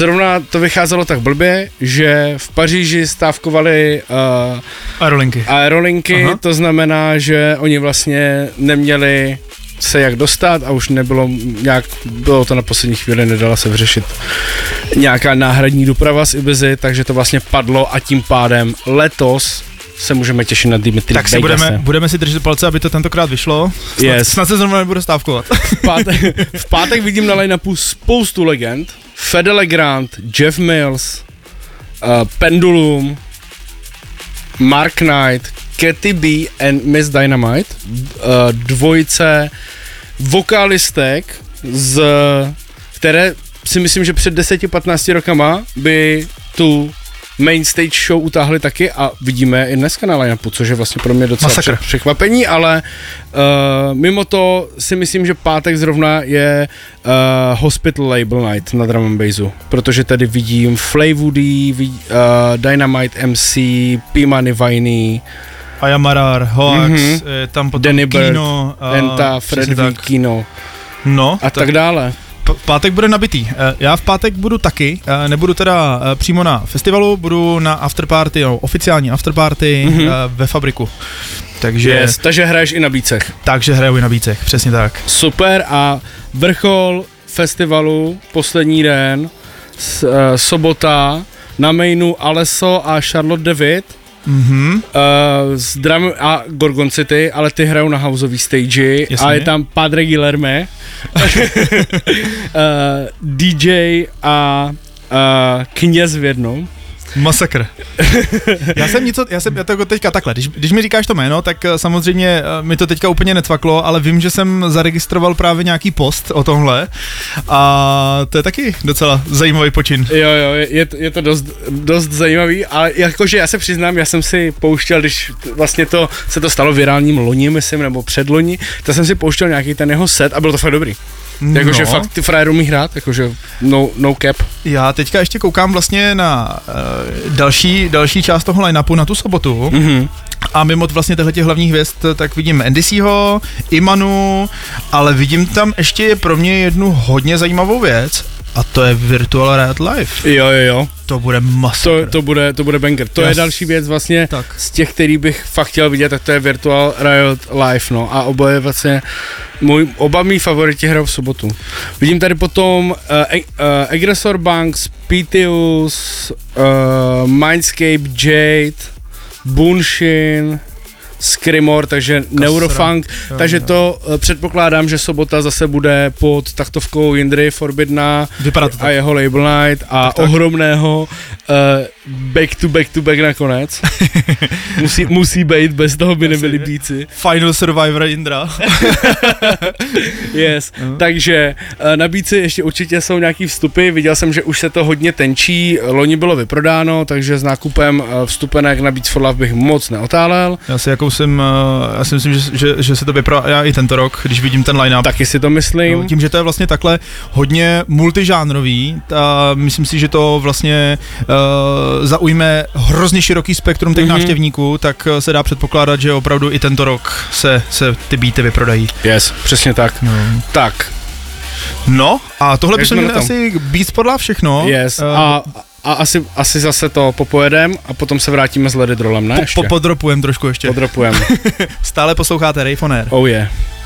Zrovna to vycházelo tak blbě, že v Paříži stávkovali aerolinky, to znamená, že oni vlastně neměli se jak dostat a už nebylo nějak, bylo to na poslední chvíli, nedala se vyřešit nějaká náhradní doprava z Ibizy, takže to vlastně padlo a tím pádem letos se můžeme těšit na Dimitri Tak si budeme si držet palce, aby to tentokrát vyšlo. Snad se zrovna nebude stávkovat. V pátek vidím na line-upu spoustu legend. Fede Legrand, Jeff Mills, Pendulum, Mark Knight, Katy B and Miss Dynamite, dvojice vokalistek, které si myslím, že před 10-15 rokama by tu main stage show utáhli taky a vidíme i dneska na line-upu, což je vlastně pro mě docela překvapení, ale mimo to si myslím, že pátek zrovna je Hospital Label Night na drum and bassu, protože tady vidím Flaywoody, Dynamite MC, P-Money Viney, Ayamarar, Hoax, tam potom Danny Bird, Kino, Enta, Freddy Kino a tak dále. Pátek bude nabitý. Já v pátek budu taky, nebudu teda přímo na festivalu, budu na afterparty, oficiální afterparty ve Fabriku. Takže hraješ i na bícech. Takže hraju i na bícech, přesně tak. Super a vrchol festivalu, poslední den, sobota, na mainu Alesso a Charlotte David, z Drum a Gorgon City, ale ty hrajou na houseový stage. Jasně. A je tam Padre Guilherme, DJ a kněz v jednom. Masakr. Já to teďka takhle, když mi říkáš to jméno, tak samozřejmě mi to teďka úplně necvaklo, ale vím, že jsem zaregistroval právě nějaký post o tomhle a to je taky docela zajímavý počin. Jo, je to dost zajímavý, ale jakože já se přiznám, já jsem si pouštěl, když vlastně se to stalo virálním loni, myslím, nebo předloni, tak jsem si pouštěl nějaký ten jeho set a bylo to fakt dobrý. Jakože fakt ty frajer umí hrát, jakože no cap. Já teďka ještě koukám vlastně na další část toho line-upu na tu sobotu. A mimo vlastně těchto hlavních hvězd, tak vidím Andyho, Imanu, ale vidím tam ještě pro mě jednu hodně zajímavou věc. A to je Virtual Riot Live. Jo. To bude masakr. To bude banger. To je další věc vlastně z těch, který bych fakt chtěl vidět, tak to je Virtual Riot Live, no. A oboje vlastně, oba mý favoriti hrajou v sobotu. Vidím tady potom Aggressor Banks, Piteus, Mindscape, Jade, Bunshin, Screamor, takže Neurofunk, takže to předpokládám, že sobota zase bude pod taktovkou Jindry Forbidna a jeho Label Night a tak. Ohromného back to back nakonec. musí být, bez toho by nebyli bíci. Final Survivor Jindra. Yes, takže na bíci ještě určitě jsou nějaký vstupy, viděl jsem, že už se to hodně tenčí, loni bylo vyprodáno, takže s nákupem vstupenek na Beats for Love bych moc neotálel. Já si myslím, že se to vyprodá i tento rok, když vidím ten line-up. Taky si to myslím. No, tím, že to je vlastně takhle hodně multižánrový, a myslím si, že to vlastně zaujme hrozně široký spektrum těch návštěvníků, tak se dá předpokládat, že opravdu i tento rok se ty beaty vyprodají. Yes, přesně tak. No. Tak. No, a tohle by se měli asi Beats podle všechno. Yes, a asi zase to popojedem a potom se vrátíme s Ledy Drolem, ne? Podropujeme trošku ještě. Podropujeme. Stále posloucháte Rave on Air. Oh yeah.